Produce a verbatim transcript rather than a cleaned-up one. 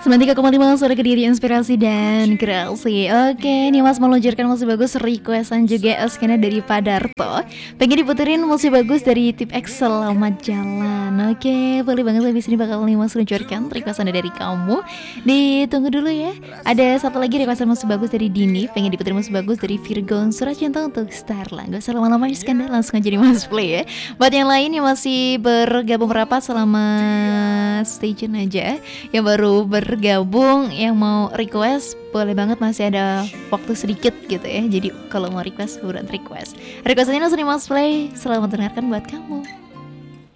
Semantika kembali Mas, suara Kediri inspirasi dan kreasi. Oke, nih Mas meluncurkan musik bagus requestan juga Eskena dari Padarto. Pengen diputerin musik bagus dari Tip X Selamat Jalan. Oke, boleh banget habis ini bakal nih Mas luncurkan requestan dari kamu. Ditunggu dulu ya. Ada satu lagi requestan musik bagus dari Dini. Pengen diputerin musik bagus dari Virgon Surat Cinta untuk Starla. Gak usah lama-lama Iskandar, langsung aja di Mas play ya. Buat yang lain yang masih bergabung merapat, selamat stay tune aja. Yang baru bergabung, yang mau request, boleh banget, masih ada waktu sedikit gitu ya. Jadi kalau mau request, buruan request. Requestannya langsung di Mas Play. Selamat mendengarkan buat kamu.